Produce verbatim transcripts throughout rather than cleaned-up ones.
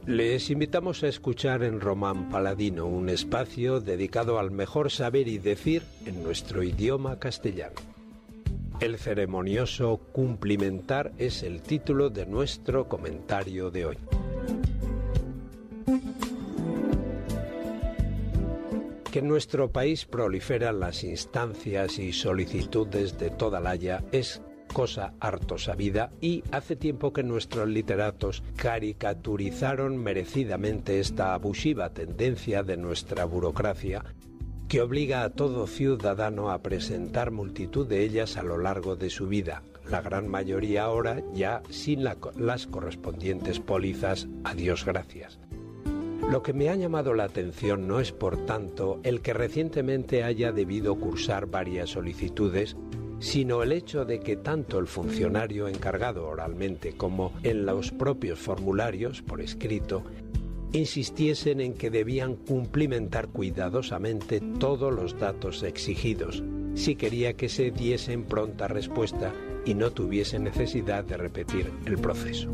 Les invitamos a escuchar en Román Paladino, un espacio dedicado al mejor saber y decir en nuestro idioma castellano. El ceremonioso cumplimentar es el título de nuestro comentario de hoy. Que en nuestro país proliferan las instancias y solicitudes de toda laya es cosa harto sabida, y hace tiempo que nuestros literatos caricaturizaron merecidamente esta abusiva tendencia de nuestra burocracia que obliga a todo ciudadano a presentar multitud de ellas a lo largo de su vida, la gran mayoría ahora ya sin la, las correspondientes pólizas, a Dios gracias. Lo que me ha llamado la atención no es, por tanto, el que recientemente haya debido cursar varias solicitudes, sino el hecho de que tanto el funcionario encargado oralmente como en los propios formularios, por escrito, insistiesen en que debían cumplimentar cuidadosamente todos los datos exigidos, si quería que se diesen pronta respuesta y no tuviese necesidad de repetir el proceso.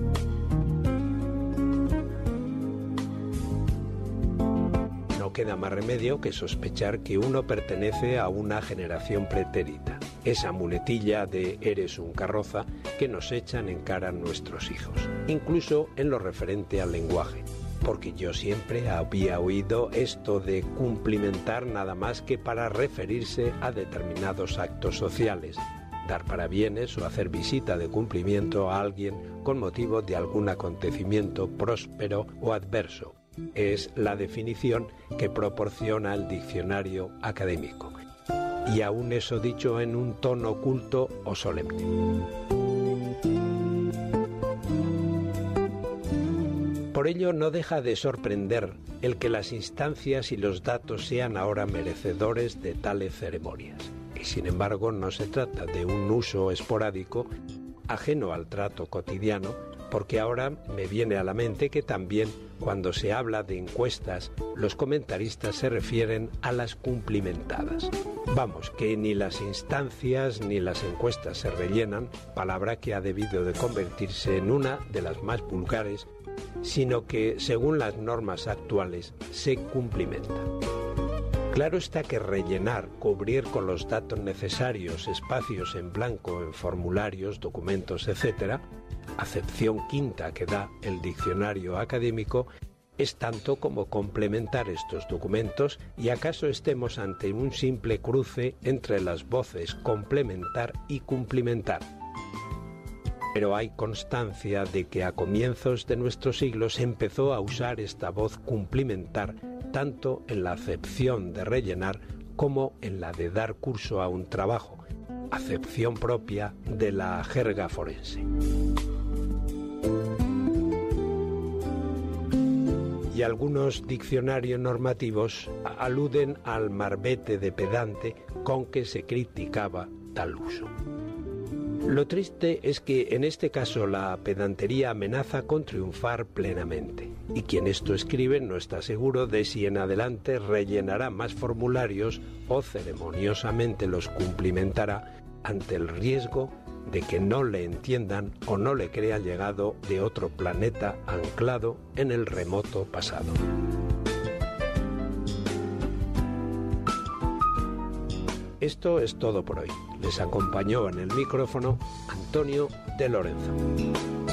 No queda más remedio que sospechar que uno pertenece a una generación pretérita, esa muletilla de eres un carroza que nos echan en cara nuestros hijos, incluso en lo referente al lenguaje, porque yo siempre había oído esto de cumplimentar nada más que para referirse a determinados actos sociales, dar parabienes o hacer visita de cumplimiento a alguien con motivo de algún acontecimiento próspero o adverso. Es la definición que proporciona el diccionario académico. Y aún eso dicho en un tono oculto o solemne. Por ello no deja de sorprender el que las instancias y los datos sean ahora merecedores de tales ceremonias. Y sin embargo no se trata de un uso esporádico ajeno al trato cotidiano, porque ahora me viene a la mente que también cuando se habla de encuestas, los comentaristas se refieren a las cumplimentadas. Vamos, que ni las instancias ni las encuestas se rellenan, palabra que ha debido de convertirse en una de las más vulgares, sino que, según las normas actuales, se cumplimenta. Claro está que rellenar, cubrir con los datos necesarios espacios en blanco en formularios, documentos, etcétera, acepción quinta que da el diccionario académico, es tanto como complementar estos documentos, y acaso estemos ante un simple cruce entre las voces complementar y cumplimentar. Pero hay constancia de que a comienzos de nuestro siglo se empezó a usar esta voz cumplimentar tanto en la acepción de rellenar como en la de dar curso a un trabajo, acepción propia de la jerga forense. Y algunos diccionarios normativos aluden al marbete de pedante con que se criticaba tal uso. Lo triste es que en este caso la pedantería amenaza con triunfar plenamente, y quien esto escribe no está seguro de si en adelante rellenará más formularios o ceremoniosamente los cumplimentará ante el riesgo de que no le entiendan o no le crea llegado de otro planeta anclado en el remoto pasado. Esto es todo por hoy. Les acompañó en el micrófono Antonio de Lorenzo.